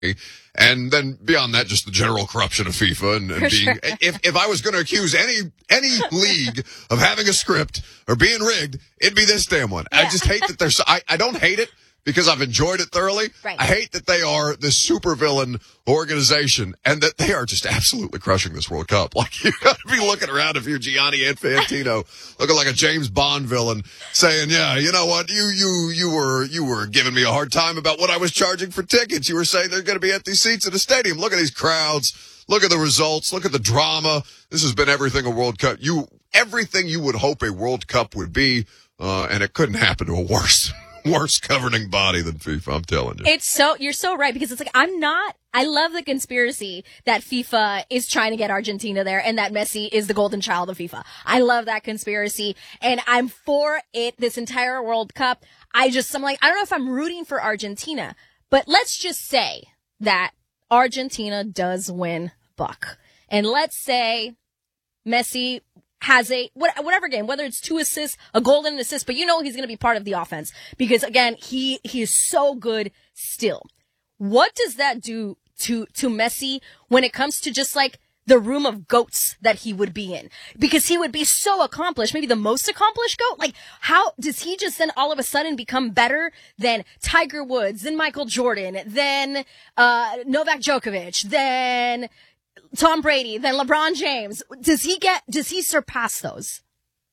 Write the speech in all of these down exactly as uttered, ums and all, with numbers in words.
And then beyond that, just the general corruption of FIFA and, and being, sure. if, if I was going to accuse any, any league of having a script or being rigged, it'd be this damn one. Yeah. I just hate that there's, I, I don't hate it because I've enjoyed it thoroughly. Right. I hate that they are this supervillain organization and that they are just absolutely crushing this World Cup. Like, you got to be looking around if you're Gianni Infantino, looking like a James Bond villain, saying, yeah, you know what, you, you, you were, you were giving me a hard time about what I was charging for tickets. You were saying there's going to be empty seats at the stadium. Look at these crowds. Look at the results. Look at the drama. This has been everything a World Cup. You, everything you would hope a World Cup would be, uh, and it couldn't happen to a worse worse governing body than FIFA, I'm telling you. It's so, you're so right, because it's like, I'm not, I love the conspiracy that FIFA is trying to get Argentina there and that Messi is the golden child of FIFA. I love that conspiracy and I'm for it this entire World Cup. I just, I'm like, I don't know if I'm rooting for Argentina, but let's just say that Argentina does win Buck. And let's say Messi has a, whatever game, whether it's two assists, a goal and an assist, but you know he's going to be part of the offense because, again, he, he is so good still. What does that do to, to Messi when it comes to just like the room of goats that he would be in? Because he would be so accomplished, maybe the most accomplished goat. Like, how does he just then all of a sudden become better than Tiger Woods, than Michael Jordan, than, uh, Novak Djokovic, than Tom Brady, then LeBron James? Does he get, does he surpass those?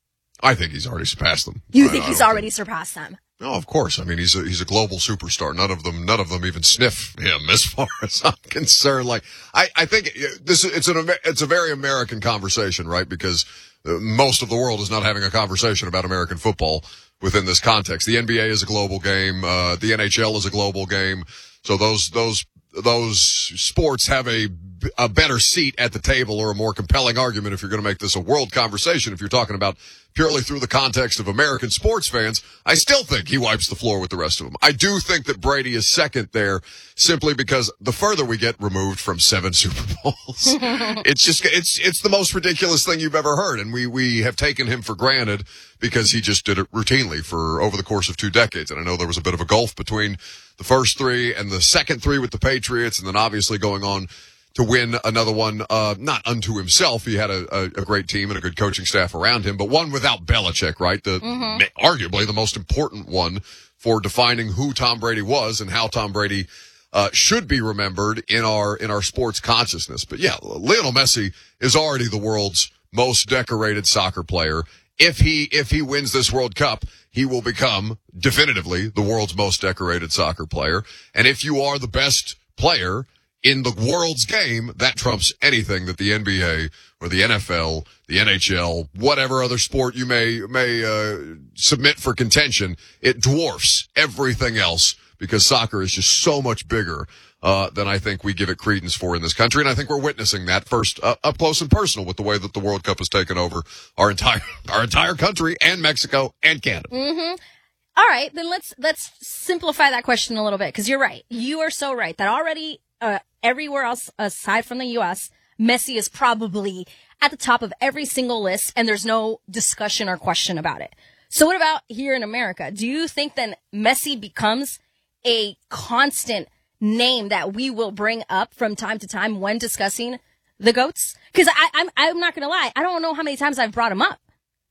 I think he's already surpassed them. You think I, I he's already think... surpassed them? No, of course. I mean, he's a, he's a global superstar. None of them, none of them even sniff him as far as I'm concerned. Like, I, I think this, it's an, it's a very American conversation, right? Because most of the world is not having a conversation about American football within this context. The N B A is a global game. Uh, the N H L is a global game. So those, those, those sports have a, a better seat at the table or a more compelling argument if you're going to make this a world conversation. If you're talking about purely through the context of American sports fans, I still think he wipes the floor with the rest of them. I do think that Brady is second there simply because the further we get removed from seven Super Bowls, it's just, it's, it's the most ridiculous thing you've ever heard. And we, we have taken him for granted because he just did it routinely for over the course of two decades. And I know there was a bit of a gulf between the first three and the second three with the Patriots, and then obviously going on to win another one, uh, not unto himself. He had a, a, a great team and a good coaching staff around him, but one without Belichick, right? The, mm-hmm. arguably the most important one for defining who Tom Brady was and how Tom Brady, uh, should be remembered in our, in our sports consciousness. But yeah, Lionel Messi is already the world's most decorated soccer player. If he, if he wins this World Cup, he will become definitively the world's most decorated soccer player. And if you are the best player in the world's game, that trumps anything that the N B A or the N F L, the N H L, whatever other sport you may, may, uh, submit for contention. It dwarfs everything else because soccer is just so much bigger, uh, than I think we give it credence for in this country. And I think we're witnessing that first, uh, up close and personal with the way that the World Cup has taken over our entire, our entire country and Mexico and Canada. Mm-hmm. All right. Then let's, let's simplify that question a little bit because you're right. You are so right that already, uh, everywhere else aside from the U S, Messi is probably at the top of every single list, and there's no discussion or question about it. So what about here in America? Do you think then Messi becomes a constant name that we will bring up from time to time when discussing the GOATs? Because I'm, I'm not going to lie. I don't know how many times I've brought him up.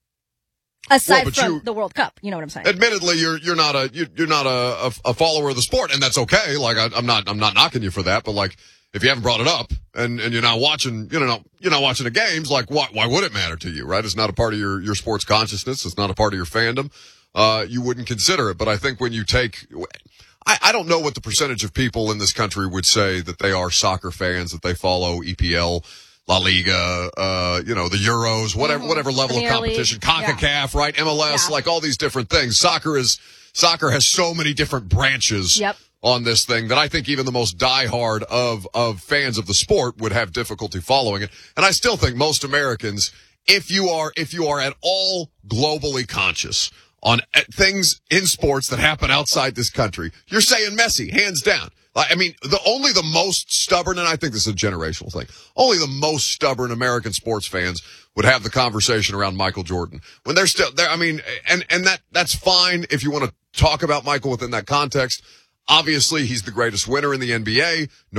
Aside well, from you, the World Cup, you know what I'm saying? Admittedly, you're you're not a you're not a, a, a follower of the sport, and that's okay. Like I, I'm not I'm not knocking you for that, but like if you haven't brought it up and, and you're not watching, you know, you're not watching the games, like why why would it matter to you, right? It's not a part of your your sports consciousness. It's not a part of your fandom. Uh, you wouldn't consider it, but I think when you take, I, I don't know what the percentage of people in this country would say that they are soccer fans, that they follow E P L. La Liga, uh, you know, the Euros, whatever, mm-hmm. whatever level Premier of competition, League. CONCACAF, yeah. right? M L S, yeah. like all these different things. Soccer is, soccer has so many different branches yep. on this thing that I think even the most diehard of, of fans of the sport would have difficulty following it. And I still think most Americans, if you are, if you are at all globally conscious on things in sports that happen outside this country, you're saying Messi, hands down. I mean, the only the most stubborn, and I think this is a generational thing, only the most stubborn American sports fans would have the conversation around Michael Jordan. When they're still there, I mean, and, and that, that's fine if you want to talk about Michael within that context. Obviously, he's the greatest winner in the N B A.